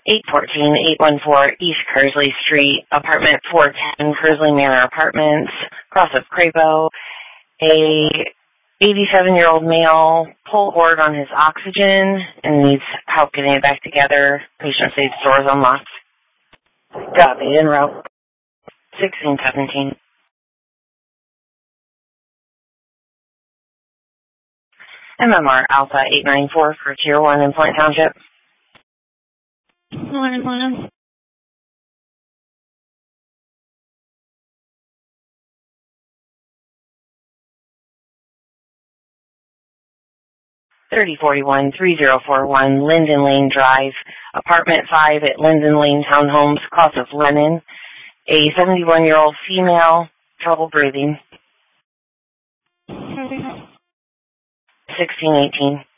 814 East Kersley Street, apartment 410, Kersley Manor Apartments, cross of Crapo. A 87-year-old male pulled cord on his oxygen and needs help getting it back together. Patient safe, doors unlocked. Copy, en route. 1617. MMR Alpha 894 for Tier 1 in Point Township. Morning. 3041-3041 Linden Lane Drive, apartment 5 at Linden Lane Townhomes, cross of Lennon. A 71-year-old female, trouble breathing. 1618.